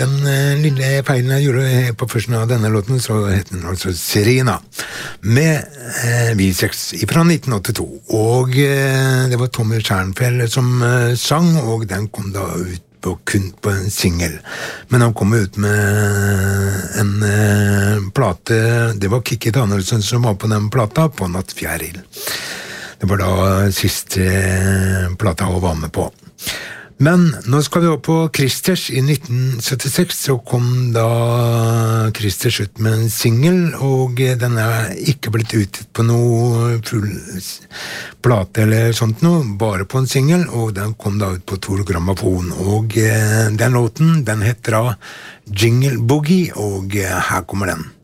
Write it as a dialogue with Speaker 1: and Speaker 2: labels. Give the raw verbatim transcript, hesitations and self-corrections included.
Speaker 1: Den eh, lille feilen jeg gjorde på førsten av denne låten, så heter den altså Serena, med eh, Visex fra nitten åttito. Og eh, det var Tommy Stjernfjell som eh, sang, og den kom da ut på, kun på en single. Men han kom ut med en eh, plate, det var Kikki Danielsen som var på den plata, på Nattfjærild. Det var da siste eh, plata å være med på. Men nå skal vi opp på Christers. I nitten syttiseks så kom da Christers ut med en single, og den er ikke blitt utgitt på noe full plate eller sånt noe, bare på en single, og den kom da ut på Tor Grammofon. Og den låten, den heter da Jingle Boogie, og her kommer den.